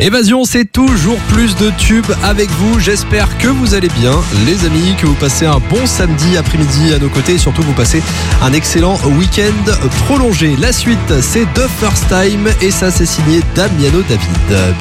Évasion, c'est toujours plus de tubes avec vous. J'espère que vous allez bien, les amis, que vous passez un bon samedi après-midi à nos côtés et surtout que vous passez un excellent week-end prolongé. La suite, c'est The First Time et ça, c'est signé Damiano David.